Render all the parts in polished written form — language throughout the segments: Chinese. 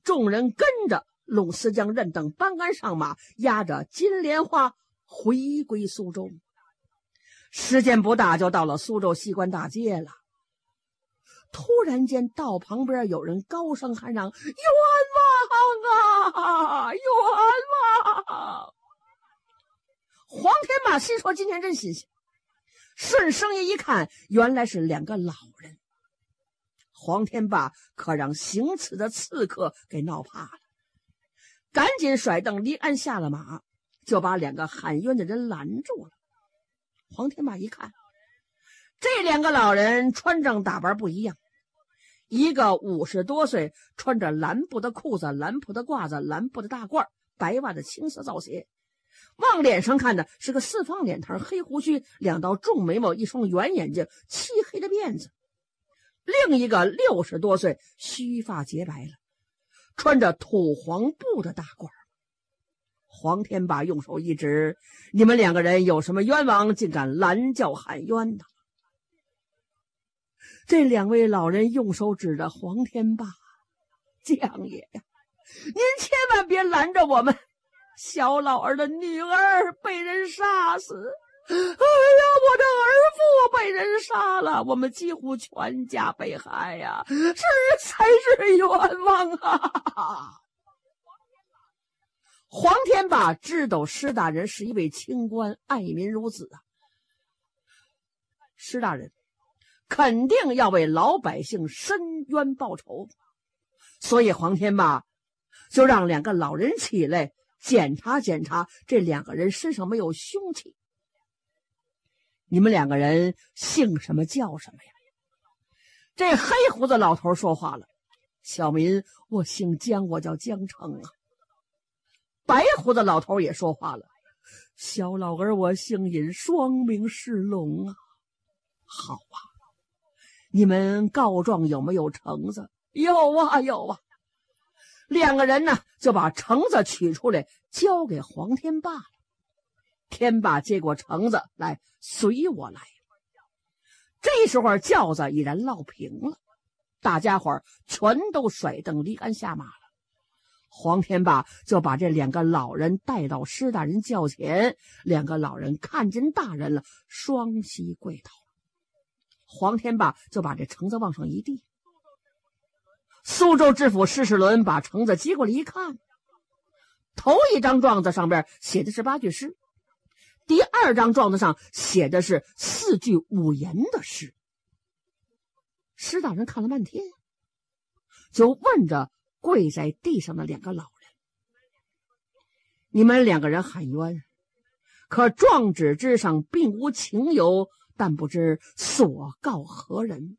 众人跟着龙思江任等班干上马，押着金莲花回归苏州。时间不大，就到了苏州西关大街了。突然间，道旁边有人高声喊嚷：“冤枉啊！冤枉！”黄天霸心说：“今天真新鲜。”顺声音一看，原来是两个老人。黄天霸可让行刺的刺客给闹怕了，赶紧甩蹬离鞍下了马，就把两个喊冤的人拦住了。黄天霸一看，这两个老人穿着打扮不一样，一个50多岁，穿着蓝布的裤子、蓝布的褂子、蓝布的大褂，白袜的青色皂鞋，往脸上看的是个四方脸膛，黑胡须，2道重眉毛，一双圆眼睛，漆黑的辫子。另一个60多岁，须发洁白了，穿着土黄布的大褂。黄天霸用手一指：“你们两个人有什么冤枉，竟敢拦轿喊冤呢？”这两位老人用手指着黄天霸：“将爷呀，您千万别拦着我们，小老儿的女儿被人杀死。哎呀，我的儿父被人杀了，我们几乎全家被害呀，这才是冤枉啊！”黄天霸知道施大人是一位清官，爱民如子啊，施大人肯定要为老百姓伸冤报仇，所以黄天霸就让两个老人起来检查检查这两个人身上没有凶器。你们两个人姓什么叫什么呀？这黑胡子老头说话了：“小民我姓江，我叫江成啊。”白胡子老头也说话了：“小老儿我姓尹，双名是龙啊。”好啊，你们告状有没有橙子？有啊，有啊。两个人呢就把橙子取出来交给黄天霸了。天霸接过橙子来：“随我来。”这时候轿子已然落平了，大家伙全都甩蹬离鞍下马了。黄天霸就把这两个老人带到施大人轿前，两个老人看见大人了，双膝跪倒。黄天霸就把这橙子往上一递。苏州知府施世伦把橙子接过来一看，头一张状子上边写的是8句诗，第2张状子上写的是4句5言的诗。施大人看了半天，就问着跪在地上的两个老人：“你们两个人喊冤，可状纸之上并无情由，但不知所告何人？”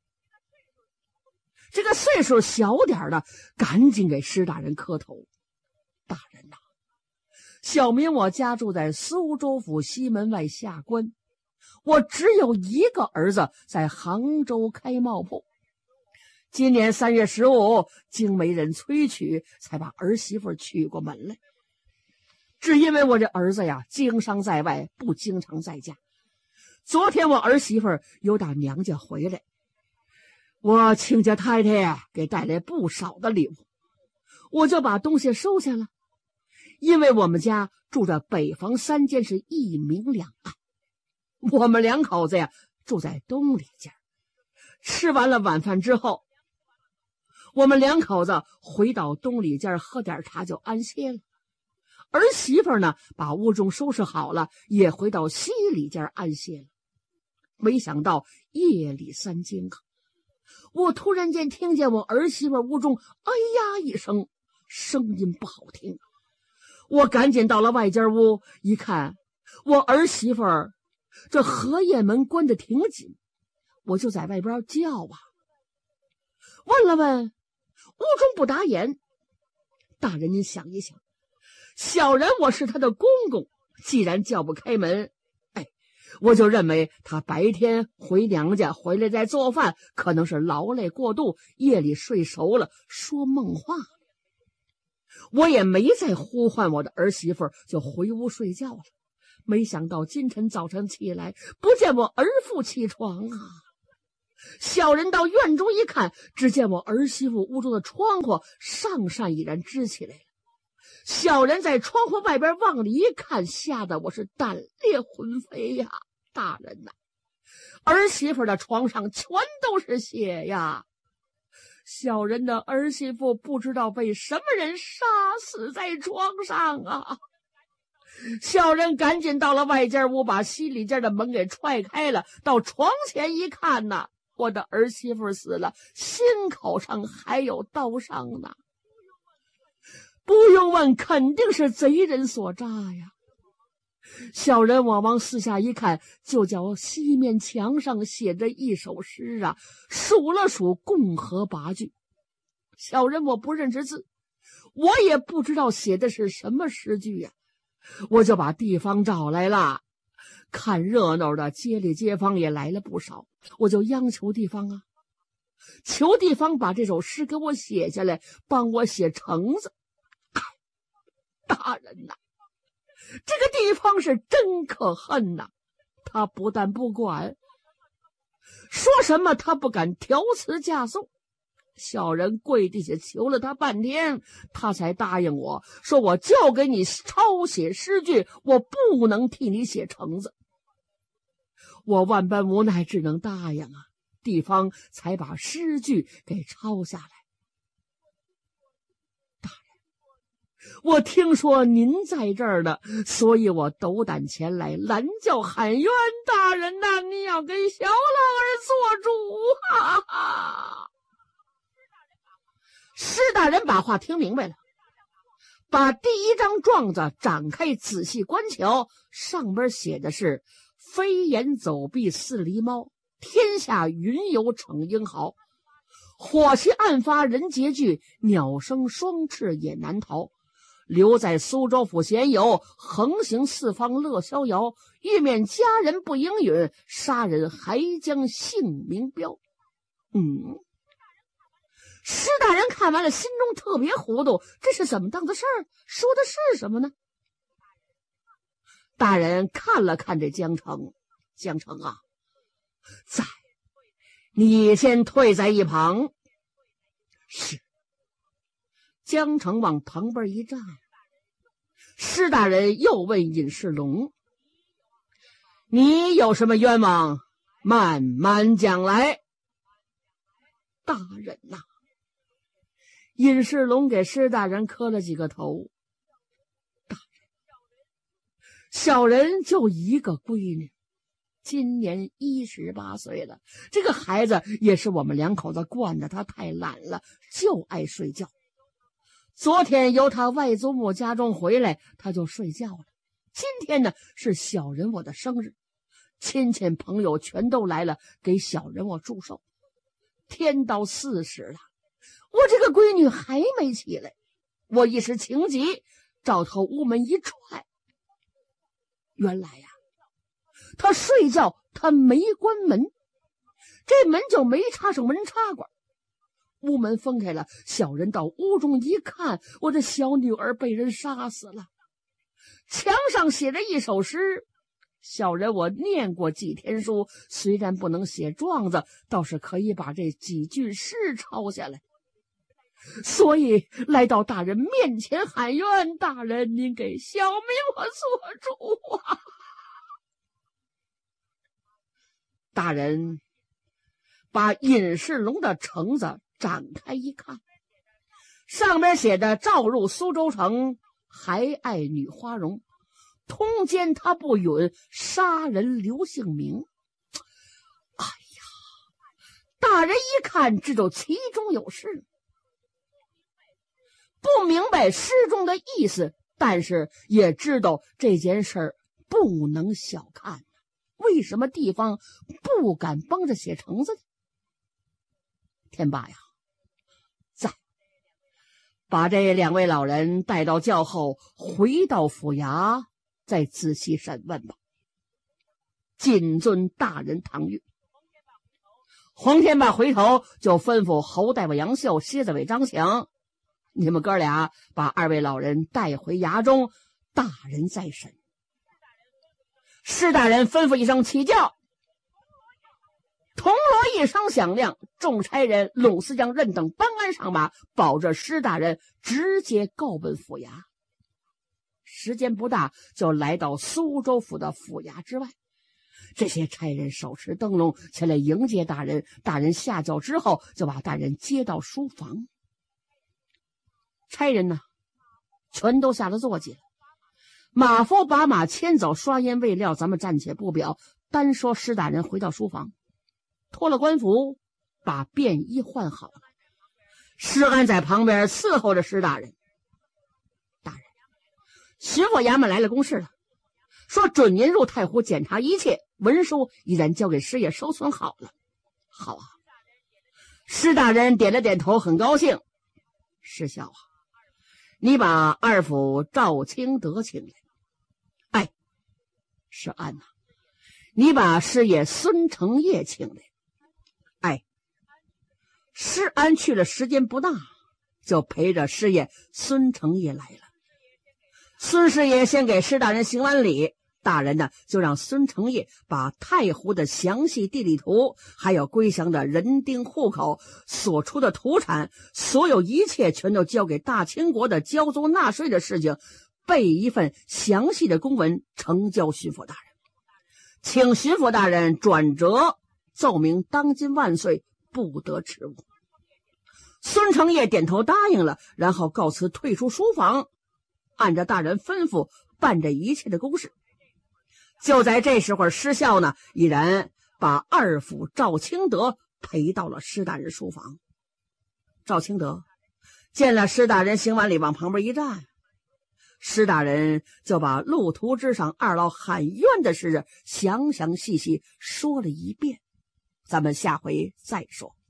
这个岁数小点的赶紧给施大人磕头：“大人呐，小民我家住在苏州府西门外下关，我只有一个儿子在杭州开帽铺。今年3月15，经媒人催娶，才把儿媳妇娶过门来。只因为我这儿子呀，经商在外，不经常在家。昨天我儿媳妇又打娘家回来，我亲家太太给带来不少的礼物，我就把东西收下了。因为我们家住着北房3间，是1明2暗，我们2口子呀住在东里间。吃完了晚饭之后，我们2口子回到东里间喝点茶就安歇了。儿媳妇呢，把屋中收拾好了，也回到西里间安歇了。没想到夜里3更啊，我突然间听见我儿媳妇屋中哎呀一声，声音不好听。我赶紧到了外间屋一看，我儿媳妇这荷叶门关得挺紧，我就在外边叫啊。问了问，屋中不打眼。大人您想一想，小人我是他的公公，既然叫不开门，我就认为他白天回娘家回来再做饭，可能是劳累过度，夜里睡熟了说梦话。我也没再呼唤我的儿媳妇，就回屋睡觉了。没想到今晨早晨起来，不见我儿妇起床啊！ 小人到院中一看，只见我儿媳妇屋中的窗户上扇已然支起来了。小人在窗户外边往里一看，吓得我是胆裂魂飞呀！大人呐，儿媳妇的床上全都是血呀！小人的儿媳妇不知道被什么人杀死在床上啊！小人赶紧到了外间屋，把西里间的门给踹开了，到床前一看呐，我的儿媳妇死了，心口上还有刀伤呢。不用问，肯定是贼人所诈呀！小人我往四下一看，就叫西面墙上写着一首诗啊，数了数，共和8句。小人我不认识字，我也不知道写的是什么诗句呀，我就把地方找来了。看热闹的街里街坊也来了不少，我就央求地方啊，求地方把这首诗给我写下来，帮我写橙子。大人呐，这个地方是真可恨呐！他不但不管，说什么他不敢调词架颂。小人跪地下求了他半天，他才答应我说，我就给你抄写诗句，我不能替你写橙子。我万般无奈，只能答应啊。地方才把诗句给抄下来。大人，我听说您在这儿呢，所以我斗胆前来拦轿喊冤。大人呐，你要给小老儿做主啊！施大人把话听明白了，把第一张状子展开仔细观瞧，上边写的是飞檐走壁似狸猫，天下云游逞英豪，火气案发人结聚，鸟生双翅也难逃，留在苏州府闲游，横行四方乐逍遥，欲面家人不应允，杀人还将性命标。施大人看完了，心中特别糊涂，这是怎么当的事儿？说的是什么呢？大人看了看这江城，江城啊，在，你先退在一旁。是。江城往旁边一站，施大人又问尹世龙：“你有什么冤枉？慢慢讲来。”大人呐，尹世龙给施大人磕了几个头。大人，小人就一个闺女，今年18岁了，这个孩子也是我们两口子惯的，他太懒了，就爱睡觉。昨天由他外祖母家中回来，他就睡觉了。今天呢，是小人我的生日，亲戚朋友全都来了，给小人我祝寿。天到40了，我这个闺女还没起来，我一时情急，照他屋门一踹。原来呀，他睡觉他没关门，这门就没插上门插管。屋门分开了，小人到屋中一看，我的小女儿被人杀死了。墙上写着一首诗，小人我念过几天书，虽然不能写状子，倒是可以把这几句诗抄下来。所以来到大人面前喊冤，大人您给小民我做主啊！大人把尹世龙的橙子展开一看，上面写的召入苏州城，还爱女花容，通奸他不允，杀人留姓名。哎呀，大人一看知道其中有事，不明白诗中的意思，但是也知道这件事不能小看。为什么地方不敢帮着写橙子呢？天霸呀，在，把这2位老人带到轿后，回到府衙，再仔细审问吧。谨遵大人唐谕。黄天霸回头就吩咐侯大夫杨秀、蝎子尾张翔，你们哥俩把2位老人带回衙中，大人再审。施大人吩咐一声起轿，铜锣一声响亮，众差人拢是将任等搬鞍上马，保着施大人直接告奔府衙。时间不大，就来到苏州府的府衙之外。这些差人手持灯笼前来迎接大人，大人下轿之后，就把大人接到书房。差人呢，全都下了坐骑了。马夫把马牵走，刷烟未料，咱们暂且不表，单说施大人回到书房，脱了官服，把便衣换好了。施安在旁边伺候着施大人。大人，巡抚衙门来了公事了，说准您入太湖检查一切，文书已然交给师爷收存好了。好啊。施大人点了点头，很高兴。施孝啊，你把二府赵清德请来。哎，施安呐，你把师爷孙承业请来。哎，施安去了时间不大，就陪着师爷孙承业来了。孙师爷先给施大人行完礼，大人呢就让孙承业把太湖的详细地理图，还有归乡的人丁户口所出的土产，所有一切全都交给大清国的交租纳税的事情，备一份详细的公文呈交巡抚大人，请巡抚大人转折奏明当今万岁，不得迟误。孙承业点头答应了，然后告辞退出书房，按照大人吩咐办这一切的公事。就在这时候，施孝呢已然把二府赵清德陪到了施大人书房。赵清德见了施大人行完礼，往旁边一站，施大人就把路途之上二老喊冤的事详详细细说了一遍。咱们下回再说。